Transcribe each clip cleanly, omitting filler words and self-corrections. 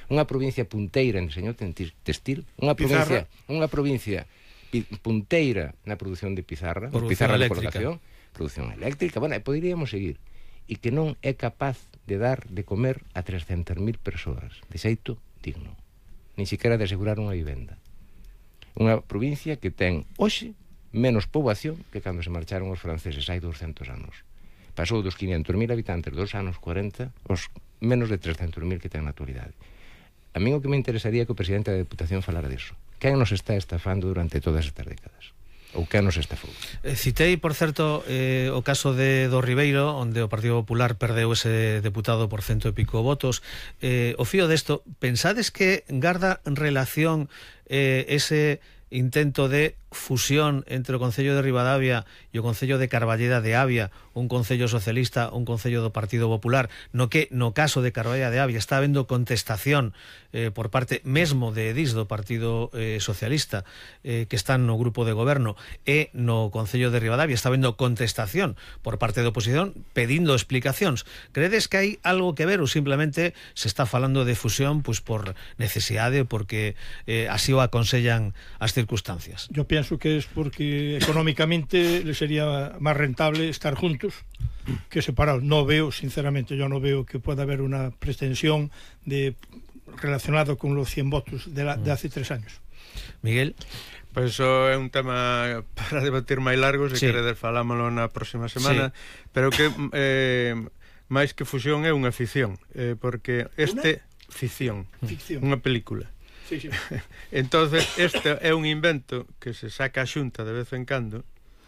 unha provincia punteira en diseño textil, unha provincia punteira na produción de pizarra de colocación, produción eléctrica, bueno, poderíamos seguir, e que non é capaz de dar de comer a 300.000 persoas de xeito digno, nin siquiera de asegurar unha vivenda. Unha provincia que ten hoxe menos poboación que cando se marcharon os franceses hai 200 anos. Pasou dos 500.000 habitantes dos anos 40 aos menos de 300.000 que ten na actualidade. A mí o que me interesaría que o presidente da Deputación falara disso. Quen nos está estafando durante todas estas décadas? Ou quen nos estafou? Citei, por certo, o caso do Ribeiro, onde o Partido Popular perdeu ese deputado por 100 e pico votos. O fío desto, pensades que garda relación ese intento de fusión entre o Concello de Ribadavia e o Concello de Carballeda de Avia, un concello socialista, un concello do Partido Popular, no que no caso de Carballeda de Avia está habendo contestación por parte mesmo de Edís do Partido Socialista, que están no grupo de goberno, e no Concello de Ribadavia está habendo contestación por parte da oposición pedindo explicacións. Credes que hai algo que ver ou simplemente se está falando de fusión pois por necesidade, porque así o aconsellan as circunstancias? Yo pienso que es porque económicamente le sería más rentable estar juntos que separados. No veo, sinceramente, yo no veo que pueda haber una pretensión relacionado con los 100 votos de hace 3 años. Miguel? Pois iso é un tema para debatir máis largo, se queredes falámoslo na próxima semana, pero que máis que fusión é unha ficción, porque ficción, unha película. Sí, sí. Entonces este é un invento que se saca a Xunta de vez en cando,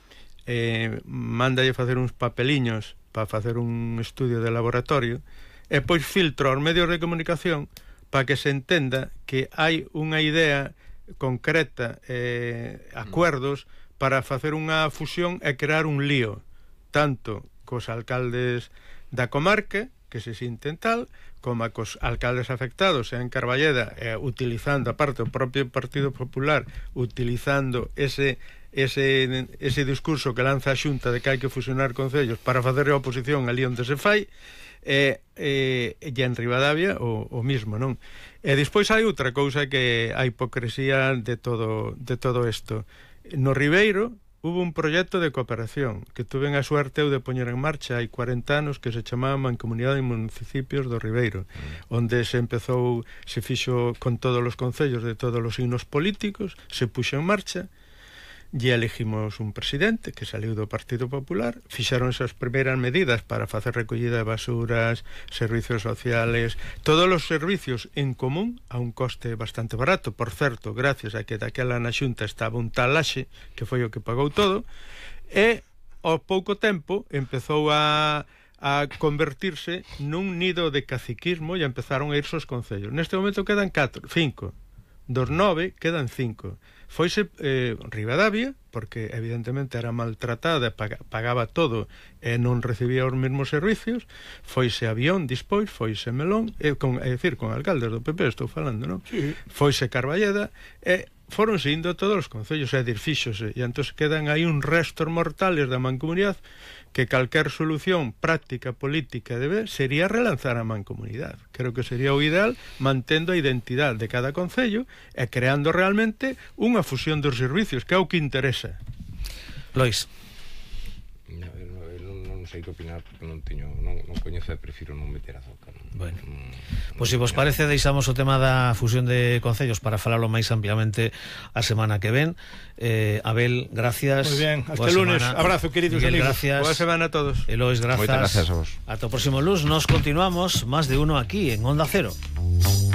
mándalle facer uns papeliños para facer un estudio de laboratorio e pois filtro aos medios de comunicación para que se entenda que hai unha idea concreta, acuerdos para facer unha fusión e crear un lío tanto cos alcaldes da comarca que se sinten tal, como cos alcaldes afectados en Carballeda, utilizando, aparte, o propio Partido Popular, utilizando ese discurso que lanza a Xunta de que hai que fusionar concellos para facer a oposición ali onde se fai, e en Ribadavia o mismo, non? E despois hai outra cousa, que a hipocresía de todo isto. No Ribeiro hubo un proxecto de cooperación que tuven a suerte eu de poñer en marcha hai 40 anos, que se chamaba Mancomunidade de Municipios do Ribeiro, onde se fixo con todos os concellos de todos os signos políticos, se puxo en marcha e elegimos un presidente que saliu do Partido Popular, fixeron esas primeiras medidas para facer recollida de basuras, servicios sociales, todos os servicios en común a un coste bastante barato, por certo, gracias a que daquela na Xunta estaba un tal Laxe, que foi o que pagou todo, e ao pouco tempo empezou a convertirse nun nido de caciquismo e empezaron a irse os concellos. Neste momento quedan 5, dos 9 quedan 5. Foise Ribadavia, porque evidentemente era maltratada, pagaba todo e non recibía os mesmos servicios. Foise Avión despois, foise Melón, é dicir, con alcaldes do PP estou falando, non? Sí. Foise Carballeda, e foronse indo todos os concellos, é dicir, fíxose, e entón quedan aí uns restos mortales da mancomunidade que calquer solución práctica, política sería relanzar a mancomunidade. Creo que sería o ideal, mantendo a identidade de cada concello e creando realmente unha fusión dos servicios, que é o que interesa. Lois. Non sei que opinar, porque non coñezo e prefiro non meter a zoca. Bueno, pois se vos parece, deixamos o tema da fusión de concellos para falarlo máis ampliamente a semana que ven. Abel, gracias. Moi ben, hasta el lunes. Abrazo, queridos Miguel, amigos. Gracias. Boa semana a todos. Elois, gracias. Moitas gracias a vos. Ata o próximo lunes, nos continuamos, máis de uno aquí en Onda Cero.